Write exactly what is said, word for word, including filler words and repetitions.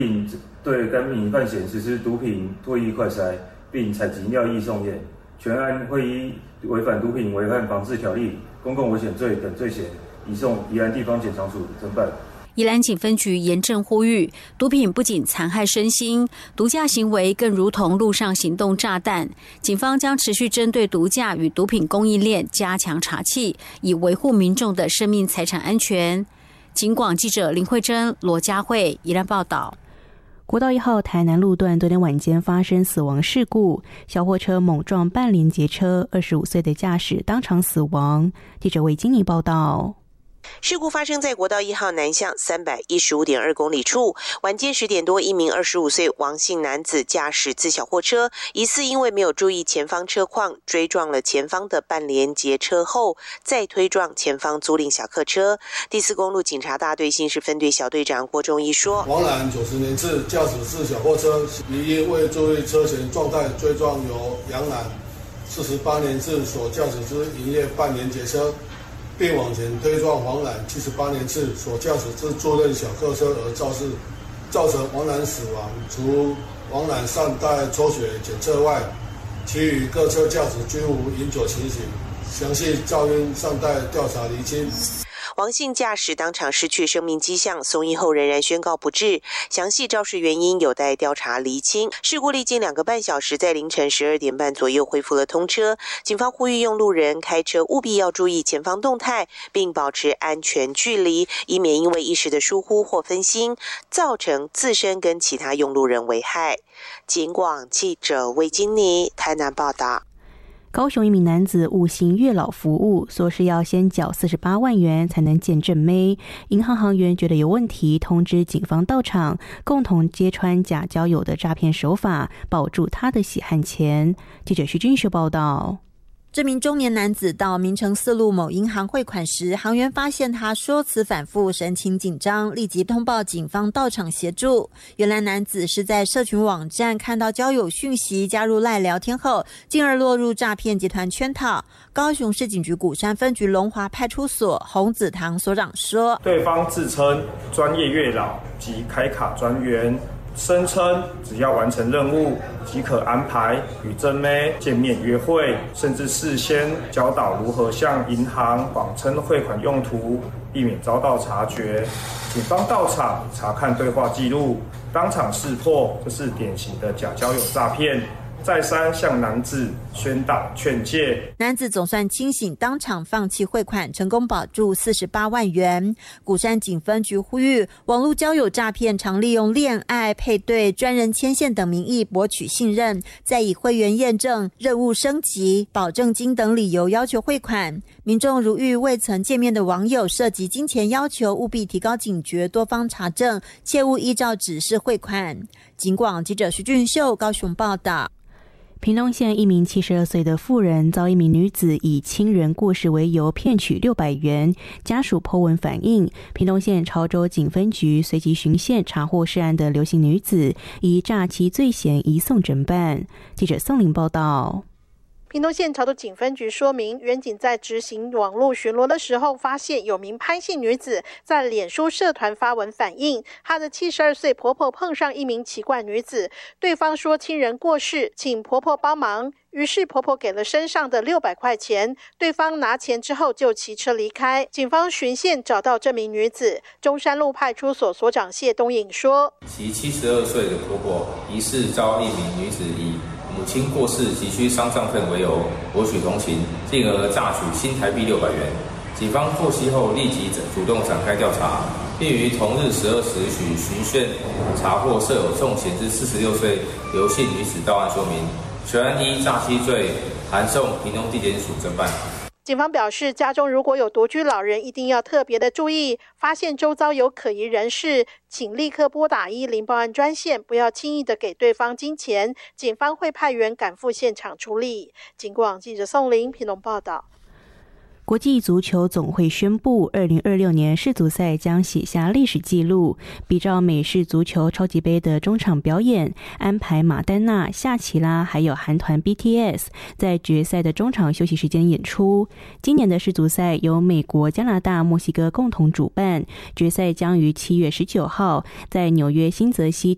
并对该名犯嫌实施毒品唾液快筛，并采集尿液送验。全案会依违反毒品危害防治条例、公共危险罪等罪嫌，移送宜兰地方检察署侦办。 宜兰警分局严正呼吁，毒品不仅残害身心，毒驾行为更如同路上行动炸弹。警方将持续针对毒驾与毒品供应链加强查缉，以维护民众的生命财产安全。警广记者林慧珍、罗佳慧宜兰报道。 国道一号台南路段昨天晚间发生死亡事故，小货车猛撞半连结车，二十五岁的驾驶当场死亡。记者魏金妮报道。 事故发生在国道一号南向三百一十五点二公里处，晚间十点多，一名二十五岁王姓男子驾驶自小货车，疑似因为没有注意前方车况，追撞了前方的半连结车后，再推撞前方租赁小客车。第四公路警察大队刑事分队小队长郭忠义说： 王兰九十年次驾驶自小货车，疑因未注意车前状态，追撞由杨兰四十八年次所驾驶之营业半连结车，并往前推撞黄兰七十八年次所驾驶之租赁小客车而肇事，造成王兰死亡。除王兰尚待抽血检测外，其余各车驾驶均无饮酒情形，详细肇因尚待调查厘清。 王姓驾驶当场失去生命迹象，送医后仍然宣告不治，详细肇事原因有待调查厘清。事故历经两个半小时，在凌晨十二点半左右恢复了通车。警方呼吁用路人开车务必要注意前方动态，并保持安全距离，以免因为一时的疏忽或分心，造成自身跟其他用路人危害。警广记者魏金妮台南报道。 高雄一名男子误行月老服务，说是要先缴四十八万元才能见正妹。银行行员觉得有问题，通知警方到场，共同揭穿假交友的诈骗手法，保住他的血汗钱。记者徐俊秀报道。 这名中年男子到明诚四路某银行汇款时，行员发现他说辞反复，神情紧张，立即通报警方到场协助。原来男子是在社群网站看到交友讯息，加入赖聊天后，进而落入诈骗集团圈套。高雄市警局鼓山分局龙华派出所洪子堂所长说， 对方自称专业月老及开卡专员，声称只要完成任务即可安排与正妹见面约会，甚至事先教导如何向银行谎称汇款用途，避免遭到察觉。警方到场查看对话记录，当场识破这是典型的假交友诈骗，再三向男子宣导劝诫。 男子总算清醒，当场放弃汇款，成功保住四十八万元。鼓山警分局呼吁，网络交友诈骗常利用恋爱、配对、专人牵线等名义博取信任，再以会员验证、任务升级、保证金等理由要求汇款。民众如遇未曾见面的网友涉及金钱要求，务必提高警觉，多方查证，切勿依照指示汇款。警广记者徐俊秀高雄报道。 屏东县一名七十二岁的妇人遭一名女子以亲人过世为由骗取六百元，家属 po 文反映，屏东县潮州警分局随即循线查获涉案的刘姓女子，以诈欺罪嫌移送侦办。记者宋玲报道。 屏东县潮州警分局说明，员警在执行网络巡逻的时候，发现有名潘姓女子在脸书社团发文反映，她的七十二岁婆婆碰上一名奇怪女子，对方说亲人过世，请婆婆帮忙。于是婆婆给了身上的六百块钱，对方拿钱之后就骑车离开。警方循线找到这名女子，中山路派出所所长谢东颖说， 其七十二岁的婆婆疑似遭一名女子以母亲过世急需丧葬费为由博取同情，进而诈取新台币六百元。警方获悉后立即主动展开调查，并于同日十二时许循线查获设有重嫌之四十六岁刘姓女子到案说明，全案依诈欺罪函送屏东地检署侦办。 警方表示，家中如果有独居老人，一定要特别的注意，发现周遭有可疑人士，请立刻拨打一零报案专线，不要轻易的给对方金钱，警方会派员赶赴现场处理。警广记者宋玲屏东报道。 国际足球总会宣布，二零二六年世足赛将写下历史纪录。比照美式足球超级杯的中场表演，安排马丹娜、夏奇拉还有韩团 B T S 在决赛的中场休息时间演出。今年的世足赛由美国、加拿大、墨西哥共同主办，决赛将于七月十九号在纽约新泽西